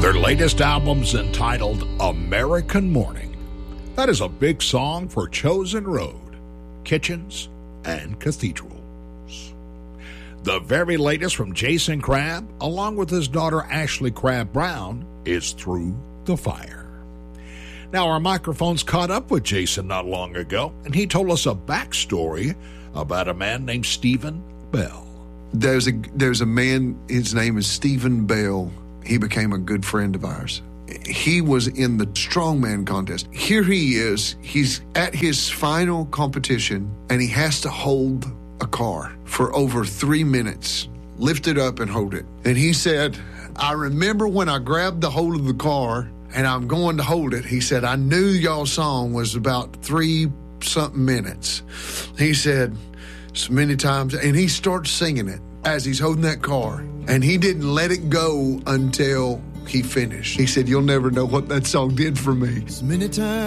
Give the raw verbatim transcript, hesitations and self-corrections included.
Their latest album's entitled American Morning. That is a big song for Chosen Road, Kitchens, and Cathedrals. The very latest from Jason Crabb, along with his daughter Ashley Crabb Brown, is Through the Fire. Now, our microphones caught up with Jason not long ago, and he told us a backstory about a man named Stephen Bell. There's a there's a man, his name is Stephen Bell. He became a good friend of ours. He was in the strongman contest. Here he is. He's at his final competition, and he has to hold a car for over three minutes. Lift it up and hold it. And he said, I remember when I grabbed the hold of the car, and I'm going to hold it. He said, I knew y'all's song was about three-something minutes. He said, so many times, and he starts singing it as he's holding that car. And he didn't let it go until he finished. He said, you'll never know what that song did for me. So many times.